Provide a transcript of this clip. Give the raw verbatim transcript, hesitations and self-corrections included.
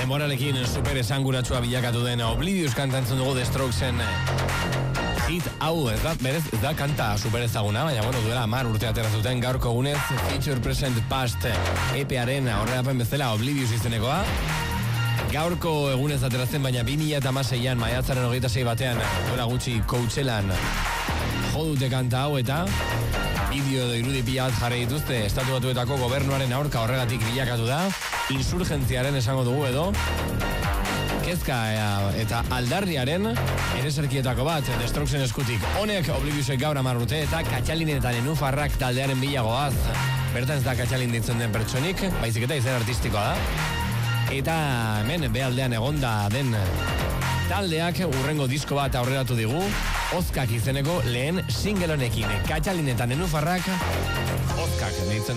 Denborarekin super esanguratsua bilakatu den Oblivious kanta entzun dugu The Strokesen hit hau, ez da, berez, ez da kanta super ezaguna, baina bueno, duela hamar urte atera zuten gaurko egunez Future Present Past E P-aren aurrerapen bezala Oblivious izenekoa. Gaurko egunez ateratzen, baina bi mila hamaseian maiatzaren hogeita sei batean duela gutxi Coachellan jo dute kanta hau eta bideo edo irudi pila bat jarri dituzte Estatu Batuetako gobernuaren aurka, horregatik bilakatu da insurgentziaren esango dugu edo kezka eta aldarriaren ereserkietako bat The Strokesen eskutik. Honek Obliviousek gaur hamar urte eta Katxalin eta Nenufarrak taldearen bilagoaz. Bertan ez da Katxalin ditzen den pertsonik, baizik eta izen artistikoa da. Eta hemen behaldean egonda den taldeak urrengo disko bat aurreratu digu, Ozkak izeneko lehen single honekin. Katxalin eta Nenufarrak Ozkak ditzen